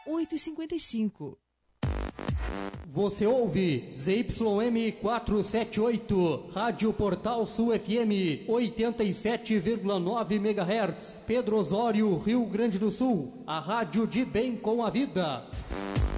8h55. Você ouve ZYM 478, Rádio Portal Sul FM, 87,9 MHz, Pedro Osório, Rio Grande do Sul, a rádio de bem com a vida.